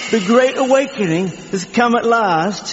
The Great Awakening has come at last.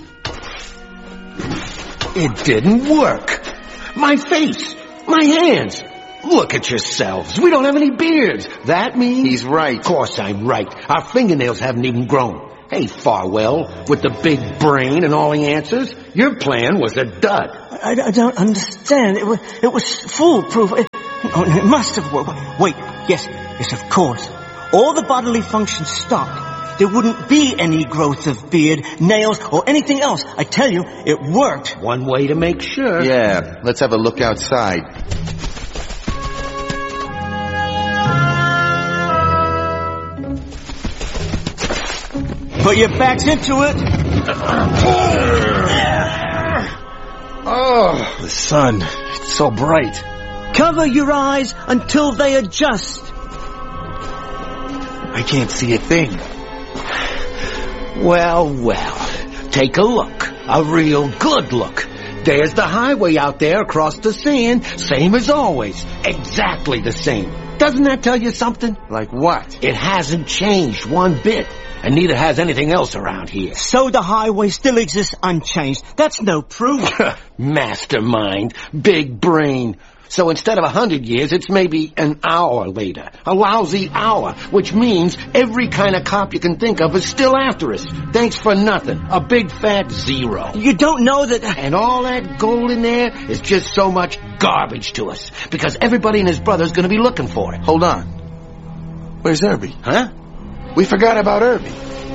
It didn't work. My face, my hands. Look at yourselves. We don't have any beards. That means... He's right. Of course I'm right. Our fingernails haven't even grown. Hey, Farwell, with the big brain and all the answers, your plan was a dud. I don't understand. It was foolproof. It must have worked. Wait, yes, of course. All the bodily functions stopped. There wouldn't be any growth of beard, nails, or anything else. I tell you, it worked. One way to make sure. Yeah, let's have a look outside. Put your backs into it. Oh, the sun. It's so bright. Cover your eyes until they adjust. I can't see a thing. Well, take a look. A real good look. There's the highway out there across the sand, same as always. Exactly the same. Doesn't that tell you something? Like what? It hasn't changed one bit, and neither has anything else around here. So the highway still exists unchanged. That's no proof. Mastermind, big brain. So instead of 100 years, it's maybe an hour later. A lousy hour, which means every kind of cop you can think of is still after us. Thanks for nothing. A big fat zero. You don't know that... And all that gold in there is just so much garbage to us. Because everybody and his brother's gonna be looking for it. Hold on. Where's Irby? Huh? We forgot about Irby.